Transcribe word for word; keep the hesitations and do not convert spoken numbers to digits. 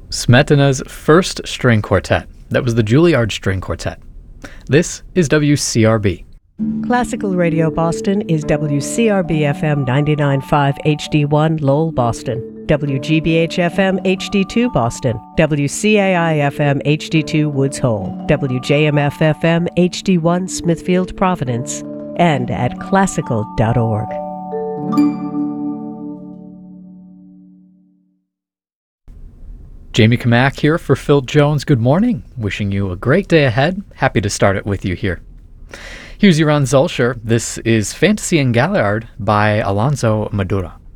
Smetana's first string quartet. That was the Juilliard String Quartet. This is W C R B. Classical Radio Boston is W C R B F M ninety-nine point five H D one Lowell, Boston, W G B H F M H D two Boston, W C A I F M H D two Woods Hole, W J M F F M H D one Smithfield, Providence, and at classical dot org. Jamie Kamak here for Phil Jones. Good morning. Wishing you a great day ahead. Happy to start it with you here. Here's Joran Zolscher. This is Fantasy in Galliard by Alonso Madura.